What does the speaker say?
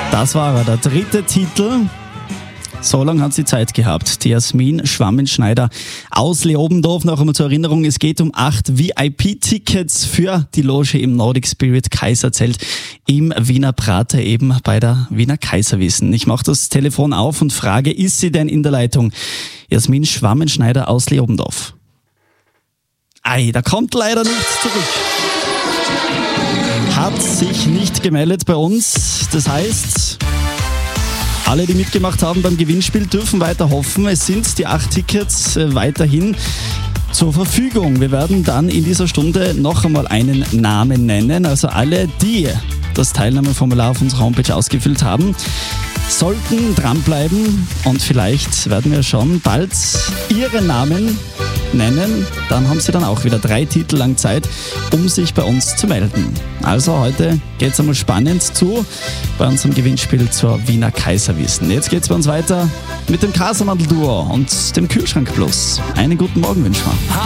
Das war er, der dritte Titel. So lange hat sie Zeit gehabt. Die Jasmin Schwammenschneider aus Leobendorf. Noch einmal zur Erinnerung, es geht um 8 VIP-Tickets für die Loge im Nordic Spirit Kaiserzelt im Wiener Prater, eben bei der Wiener Kaiserwiesen. Ich mache das Telefon auf und frage, ist sie denn in der Leitung? Jasmin Schwammenschneider aus Leobendorf. Ei, da kommt leider nichts zurück. Hat sich nicht gemeldet bei uns. Das heißt, alle, die mitgemacht haben beim Gewinnspiel, dürfen weiter hoffen. Es sind die 8 Tickets weiterhin zur Verfügung. Wir werden dann in dieser Stunde noch einmal einen Namen nennen. Also alle, die das Teilnahmeformular auf unserer Homepage ausgefüllt haben, sollten dranbleiben und vielleicht werden wir schon bald ihren Namen nennen. Dann haben sie dann auch wieder 3 Titel lang Zeit, um sich bei uns zu melden. Also heute geht es einmal spannend zu bei unserem Gewinnspiel zur Wiener Kaiserwiesen. Jetzt geht es bei uns weiter mit dem Kasamandel-Duo und dem Kühlschrank Plus. Einen guten Morgen wünschen wir.